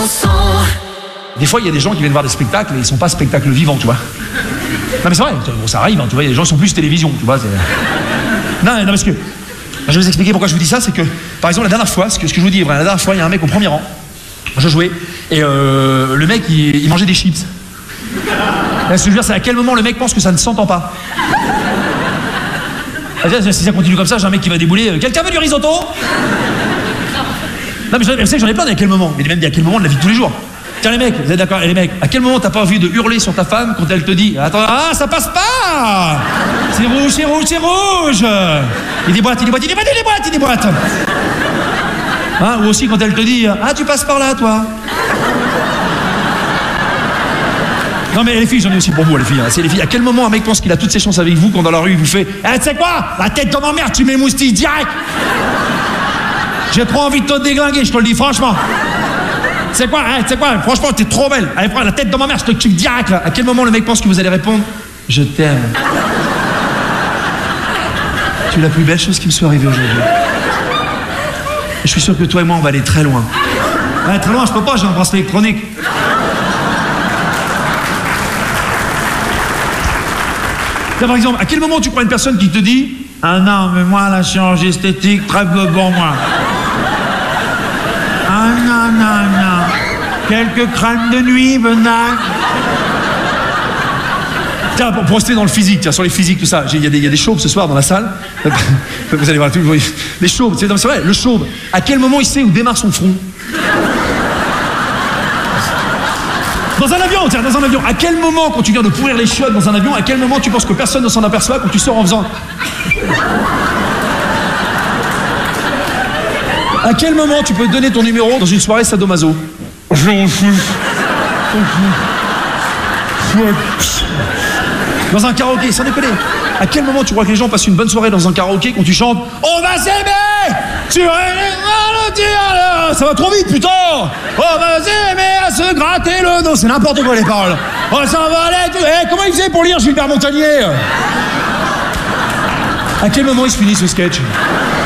Des fois, il y a des gens qui viennent voir des spectacles et ils sont pas spectacles vivants, tu vois. Non mais c'est vrai, bon, ça arrive, hein, tu vois, les gens sont plus télévision, tu vois. Non, parce que, je vais vous expliquer pourquoi je vous dis ça, c'est que, par exemple, la dernière fois, ce que je vous dis est vrai, la dernière fois, il y a un mec au premier rang, je jouais, et le mec, il mangeait des chips. Là, ce que je veux dire, c'est à quel moment le mec pense que ça ne s'entend pas. Si ça continue comme ça, j'ai un mec qui va débouler, quelqu'un veut du risotto? Non mais je sais que j'en ai plein, mais à quel moment? Mais même à quel moment de la vie de tous les jours? Tiens les mecs, vous êtes d'accord? Et les mecs, à quel moment t'as pas envie de hurler sur ta femme quand elle te dit attends, ah ça passe pas! C'est rouge, c'est rouge, c'est rouge! Il déboîte, il déboîte, il déboîte, il déboîte, il déboîte! Hein, ou aussi quand elle te dit ah tu passes par là toi! Non mais les filles, j'en ai aussi pour vous les filles, hein. C'est les filles, à quel moment un mec pense qu'il a toutes ses chances avec vous quand dans la rue il vous fait tu sais quoi? La tête de ma mère, tu mets moustille direct! J'ai trop envie de te déglinguer, je te le dis franchement! C'est quoi, hein, c'est quoi? Franchement, t'es trop belle. Allez, prends la tête dans ma mère, je te tue direct là. À quel moment le mec pense que vous allez répondre je t'aime? Tu es la plus belle chose qui me soit arrivée aujourd'hui. Et je suis sûr que toi et moi, on va aller très loin. Ouais, très loin, je peux pas, j'ai un bracelet électronique. Là, par exemple, à quel moment tu prends une personne qui te dit ah non, mais moi, la chirurgie esthétique, trêve de bon, moi. Ah non, non, non. Quelques crèmes de nuit, Benoît. Tiens, pour rester dans le physique, tiens, sur les physiques, tout ça, il y a des chauves ce soir dans la salle. Vous allez voir, des chauves, c'est vrai, le chauve. À quel moment il sait où démarre son front? Dans un avion, tiens, dans un avion. À quel moment, quand tu viens de pourrir les chiottes dans un avion, à quel moment tu penses que personne ne s'en aperçoit quand tu sors en faisant... À quel moment tu peux donner ton numéro dans une soirée sadomaso? Dans un karaoké, sans déconner. À quel moment tu crois que les gens passent une bonne soirée dans un karaoké quand tu chantes on va s'aimer? Ça va trop vite, putain! On va s'aimer à se gratter le dos. C'est n'importe quoi les paroles. On s'en va aller tout. Comment il faisait pour lire Gilbert Montagnier? À quel moment il se finit ce sketch?